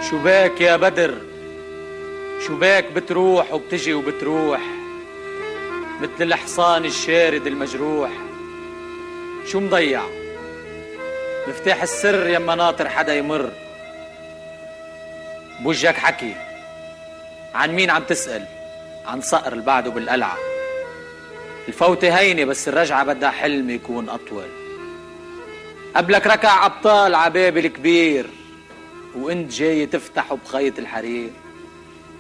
شو باك يا بدر؟ شو باك بتروح وبتجي وبتروح مثل الحصان الشارد المجروح؟ شو مضيع مفتاح السر يما ناطر حدا يمر؟ بوجهك حكي، عن مين عم تسأل؟ عن صقر اللي بعده بالقلعة. الفوتة هينة بس الرجعة بدها حلم يكون أطول. قبلك ركع أبطال عباب الكبير وانت جاي تفتحه بخيط الحرير.